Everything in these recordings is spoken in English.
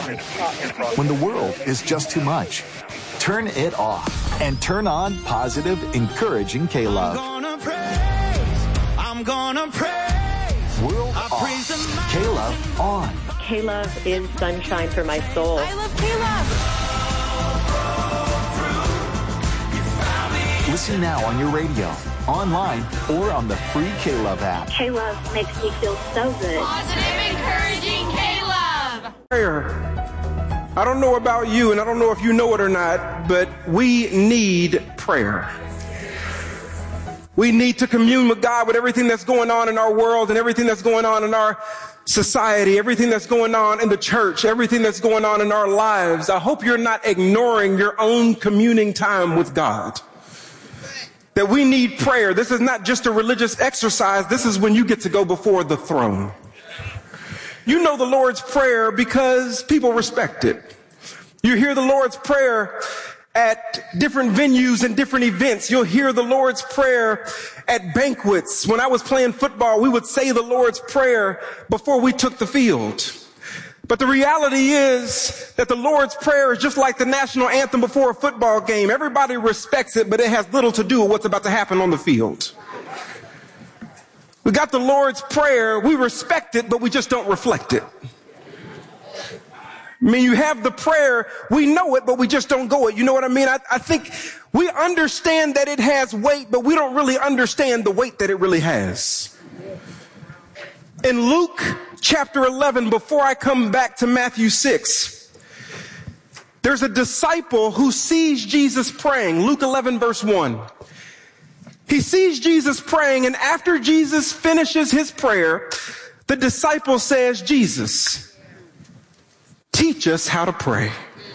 When the world is just too much, turn it off and turn on positive, encouraging K-Love. I'm gonna praise. World off. K-Love on. K-Love is sunshine for my soul. I love K-Love. Listen now on your radio, online, or on the free K-Love app. K-Love makes me feel so good. Positive, encouraging K-Love. Prayer. I don't know about you, and I don't know if you know it or not, but we need prayer. We need to commune with God with everything that's going on in our world and everything that's going on in our society, everything that's going on in the church, everything that's going on in our lives. I hope you're not ignoring your own communing time with God. That we need prayer. This is not just a religious exercise. This is when you get to go before the throne. You know the Lord's Prayer because people respect it. You hear the Lord's Prayer at different venues and different events. You'll hear the Lord's Prayer at banquets. When I was playing football, we would say the Lord's Prayer before we took the field. But the reality is that the Lord's Prayer is just like the national anthem before a football game. Everybody respects it, but it has little to do with what's about to happen on the field. We got the Lord's Prayer. We respect it, but we just don't reflect it. I mean, you have the prayer, we know it, but we just don't go it. You know what I mean? I think we understand that it has weight, but we don't really understand the weight that it really has. In Luke chapter 11, before I come back to Matthew 6, there's a disciple who sees Jesus praying. Luke 11, verse 1. He sees Jesus praying, and after Jesus finishes his prayer, the disciple says, "Jesus, teach us how to pray."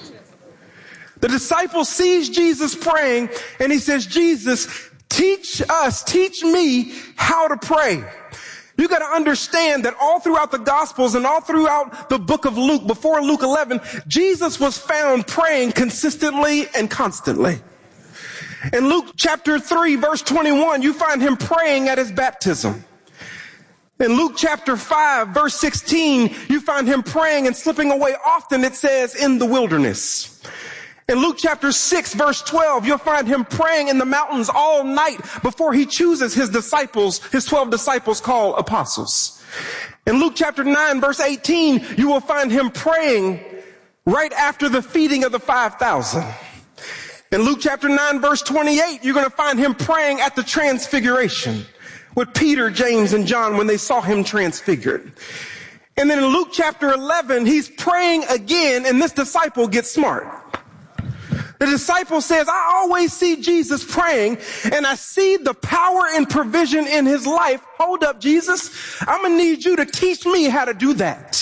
The disciple sees Jesus praying, and he says, "Jesus, teach me how to pray." You got to understand that all throughout the Gospels and all throughout the book of Luke, before Luke 11, Jesus was found praying consistently and constantly. In Luke chapter 3, verse 21, you find him praying at his baptism. In Luke chapter 5, verse 16, you find him praying and slipping away often, it says, in the wilderness. In Luke chapter 6, verse 12, you'll find him praying in the mountains all night before he chooses his disciples, his 12 disciples called apostles. In Luke chapter 9, verse 18, you will find him praying right after the feeding of the 5,000. In Luke chapter 9, verse 28, you're going to find him praying at the transfiguration with Peter, James, and John when they saw him transfigured. And then in Luke chapter 11, he's praying again, and this disciple gets smart. The disciple says, "I always see Jesus praying, and I see the power and provision in his life. Hold up, Jesus. I'm going to need you to teach me how to do that."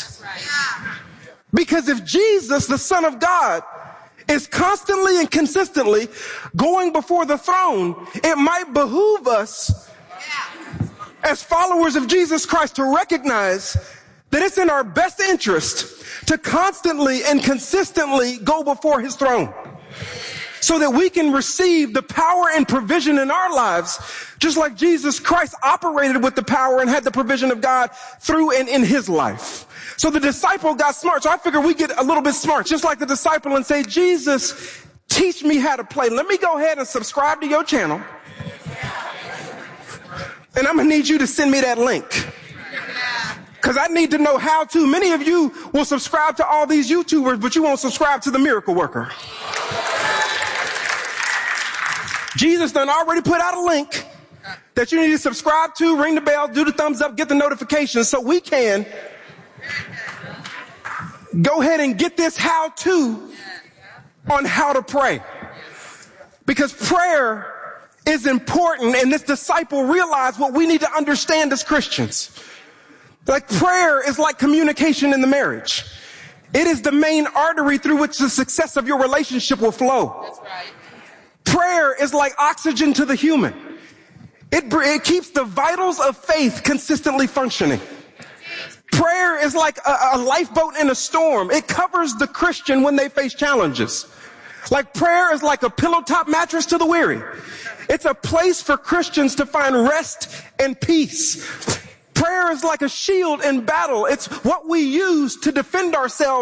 Because if Jesus, the Son of God, is constantly and consistently going before the throne, it might behoove us as followers of Jesus Christ to recognize that it's in our best interest to constantly and consistently go before his throne so that we can receive the power and provision in our lives, just like Jesus Christ operated with the power and had the provision of God through and in his life. So the disciple got smart. So I figure we get a little bit smart, just like the disciple, and say, "Jesus, teach me how to play. Let me go ahead and subscribe to your channel. And I'm going to need you to send me that link. Because I need to know how to." Many of you will subscribe to all these YouTubers, but you won't subscribe to the miracle worker. Jesus done already put out a link that you need to subscribe to, ring the bell, do the thumbs up, get the notifications so we can go ahead and get this how-to on how to pray. Because prayer is important, and this disciple realized what we need to understand as Christians. Like, prayer is like communication in the marriage. It is the main artery through which the success of your relationship will flow. That's right. Prayer is like oxygen to the human. It keeps the vitals of faith consistently functioning. Prayer is like a lifeboat in a storm. It covers the Christian when they face challenges. Like, prayer is like a pillow top mattress to the weary. It's a place for Christians to find rest and peace. Prayer is like a shield in battle. It's what we use to defend ourselves